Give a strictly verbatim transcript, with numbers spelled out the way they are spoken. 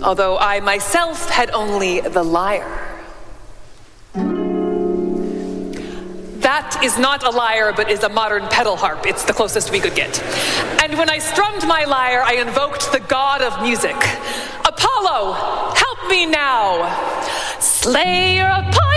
although I myself had only the lyre. That is not a lyre, but is a modern pedal harp. It's the closest we could get. And when I strummed my lyre, I invoked the god of music. Apollo, help me now! Slayer of